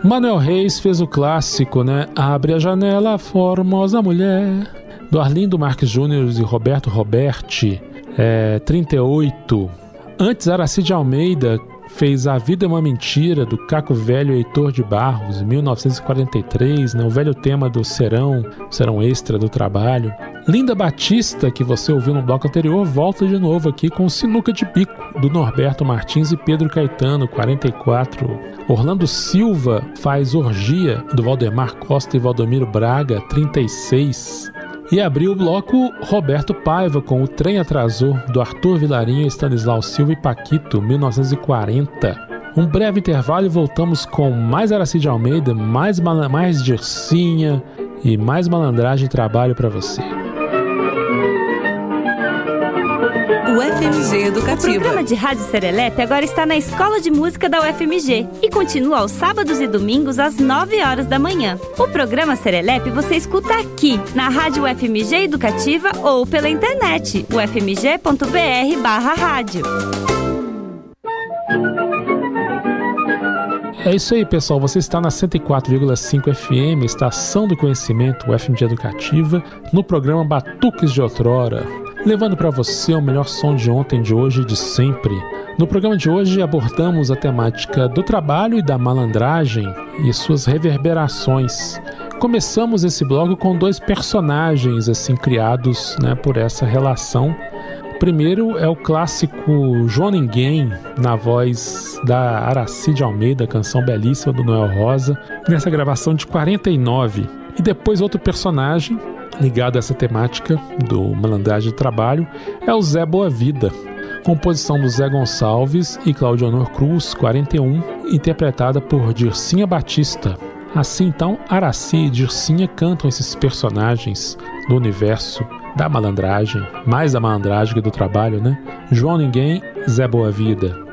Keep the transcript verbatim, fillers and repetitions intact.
Manuel Reis fez o clássico, né? Abre a janela, formosa mulher, do Arlindo Marques Júnior e Roberto Roberti, é, trinta e oito. Antes, Aracide Almeida fez A Vida é uma Mentira, do Caco Velho e Heitor de Barros, mil novecentos e quarenta e três, né? O velho tema do Serão, Serão Extra do Trabalho. Linda Batista, que você ouviu no bloco anterior, volta de novo aqui com Sinuca de Bico, do Norberto Martins e Pedro Caetano, quarenta e quatro. Orlando Silva faz Orgia, do Valdemar Costa e Valdomiro Braga, trinta e seis. E abriu o bloco Roberto Paiva com O Trem Atrasou, do Arthur Vilarinho, Stanislau Silva e Paquito, mil novecentos e quarenta. Um breve intervalo e voltamos com mais Aracide Almeida, mais, mais Dircinha e mais malandragem e trabalho para você. U F M G Educativa. O programa de Rádio Serelepe agora está na Escola de Música da U F M G e continua aos sábados e domingos às nove horas da manhã. O programa Serelepe você escuta aqui, na Rádio U F M G Educativa ou pela internet, u f m g ponto b r barra rádio. É isso aí, pessoal. Você está na cento e quatro vírgula cinco F M, Estação do Conhecimento, U F M G Educativa, no programa Batuques de Outrora, levando para você o melhor som de ontem, de hoje e de sempre. No programa de hoje abordamos a temática do trabalho e da malandragem e suas reverberações. Começamos esse bloco com dois personagens assim criados, né, por essa relação. O primeiro é o clássico João Ninguém, na voz da Aracide Almeida, canção belíssima do Noel Rosa, nessa gravação de quarenta e nove. E depois outro personagem ligado a essa temática do malandragem de trabalho é o Zé Boa Vida, composição do Zé Gonçalves e Claudionor Cruz, quarenta e um, interpretada por Dircinha Batista. Assim então, Araci e Dircinha cantam esses personagens do universo da malandragem, mais da malandragem que do trabalho, né? João Ninguém, Zé Boa Vida.